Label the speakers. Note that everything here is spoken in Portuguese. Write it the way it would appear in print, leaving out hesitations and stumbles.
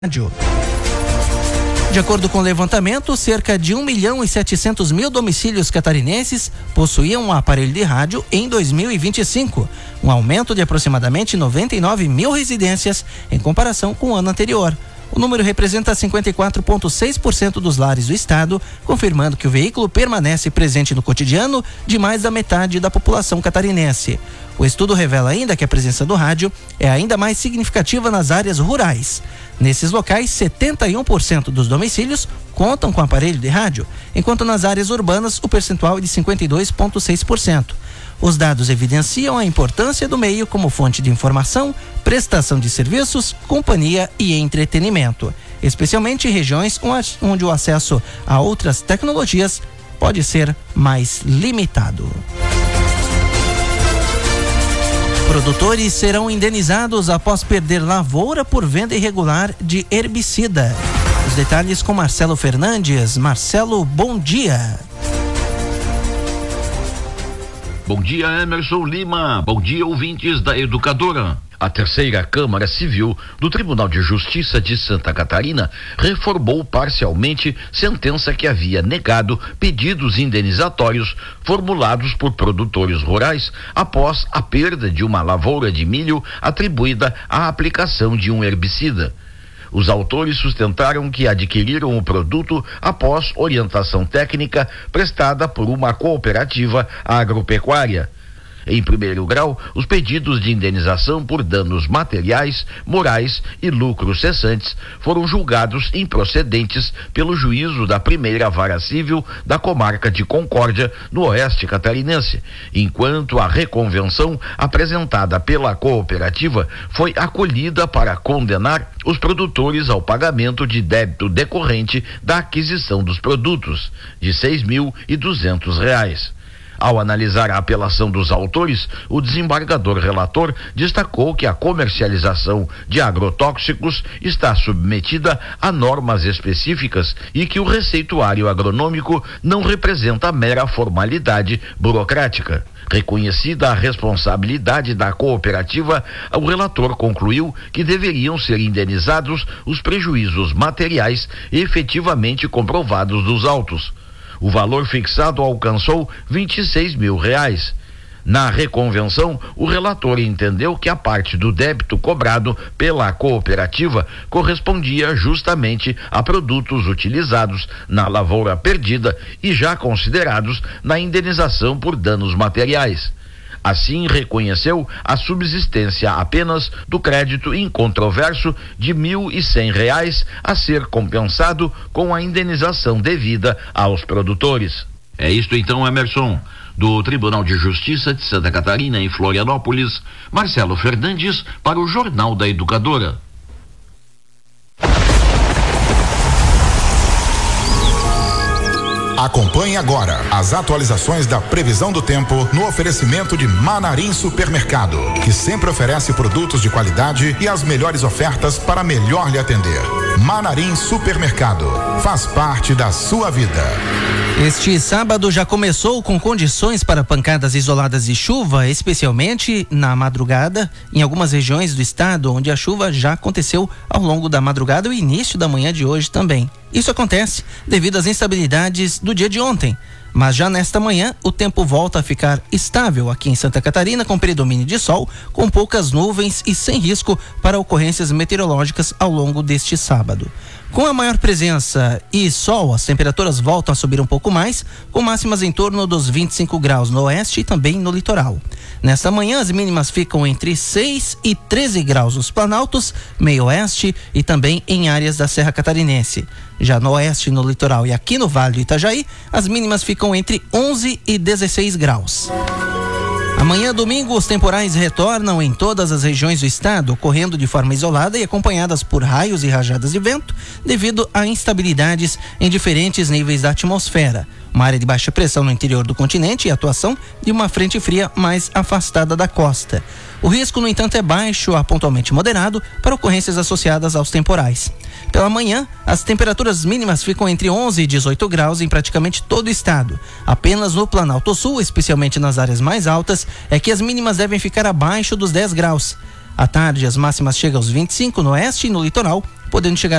Speaker 1: rádio. De acordo com o levantamento, cerca de 1.700.000 domicílios catarinenses possuíam um aparelho de rádio em 2025, um aumento de aproximadamente 99.000 residências em comparação com o ano anterior. O número representa 54,6% dos lares do estado, confirmando que o veículo permanece presente no cotidiano de mais da metade da população catarinense. O estudo revela ainda que a presença do rádio é ainda mais significativa nas áreas rurais. Nesses locais, 71% dos domicílios contam com aparelho de rádio, enquanto nas áreas urbanas o percentual é de 52,6%. Os dados evidenciam a importância do meio como fonte de informação, prestação de serviços, companhia e entretenimento, especialmente em regiões onde o acesso a outras tecnologias pode ser mais limitado. Produtores serão indenizados após perder lavoura por venda irregular de herbicida. Os detalhes com Marcelo Fernandes. Marcelo, bom dia.
Speaker 2: Bom dia, Emerson Lima. Bom dia, ouvintes da Educadora. A terceira Câmara Civil do Tribunal de Justiça de Santa Catarina reformou parcialmente sentença que havia negado pedidos indenizatórios formulados por produtores rurais após a perda de uma lavoura de milho atribuída à aplicação de um herbicida. Os autores sustentaram que adquiriram o produto após orientação técnica prestada por uma cooperativa agropecuária. Em primeiro grau, os pedidos de indenização por danos materiais, morais e lucros cessantes foram julgados improcedentes pelo juízo da primeira vara civil da comarca de Concórdia, no oeste catarinense, enquanto a reconvenção apresentada pela cooperativa foi acolhida para condenar os produtores ao pagamento de débito decorrente da aquisição dos produtos, de R$ 6.200. Ao analisar a apelação dos autores, o desembargador relator destacou que a comercialização de agrotóxicos está submetida a normas específicas e que o receituário agronômico não representa mera formalidade burocrática. Reconhecida a responsabilidade da cooperativa, o relator concluiu que deveriam ser indenizados os prejuízos materiais efetivamente comprovados dos autos. O valor fixado alcançou R$ 26 mil. Na reconvenção, o relator entendeu que a parte do débito cobrado pela cooperativa correspondia justamente a produtos utilizados na lavoura perdida e já considerados na indenização por danos materiais. Assim, reconheceu a subsistência apenas do crédito incontroverso de R$ 1.100 a ser compensado com a indenização devida aos produtores. É isto então, Emerson. Do Tribunal de Justiça de Santa Catarina, em Florianópolis, Marcelo Fernandes para o Jornal da Educadora.
Speaker 3: Acompanhe agora as atualizações da previsão do tempo no oferecimento de Manarim Supermercado, que sempre oferece produtos de qualidade e as melhores ofertas para melhor lhe atender. Manarim Supermercado, faz parte da sua vida.
Speaker 1: Este sábado já começou com condições para pancadas isoladas de chuva, especialmente na madrugada, em algumas regiões do estado, onde a chuva já aconteceu ao longo da madrugada e o início da manhã de hoje também. Isso acontece devido às instabilidades do dia de ontem. Mas já nesta manhã, o tempo volta a ficar estável aqui em Santa Catarina, com predomínio de sol, com poucas nuvens e sem risco para ocorrências meteorológicas ao longo deste sábado. Com a maior presença e sol, as temperaturas voltam a subir um pouco mais, com máximas em torno dos 25 graus no oeste e também no litoral. Nesta manhã, as mínimas ficam entre 6 e 13 graus nos Planaltos, meio oeste e também em áreas da Serra Catarinense. Já no oeste, no litoral e aqui no Vale do Itajaí, as mínimas ficam entre 11 e 16 graus. Amanhã, domingo, os temporais retornam em todas as regiões do estado, ocorrendo de forma isolada e acompanhadas por raios e rajadas de vento, devido a instabilidades em diferentes níveis da atmosfera. Uma área de baixa pressão no interior do continente e a atuação de uma frente fria mais afastada da costa. O risco, no entanto, é baixo a pontualmente moderado para ocorrências associadas aos temporais. Pela manhã, as temperaturas mínimas ficam entre 11 e 18 graus em praticamente todo o estado. Apenas no Planalto Sul, especialmente nas áreas mais altas, é que as mínimas devem ficar abaixo dos 10 graus. À tarde, as máximas chegam aos 25 no oeste e no litoral, podendo chegar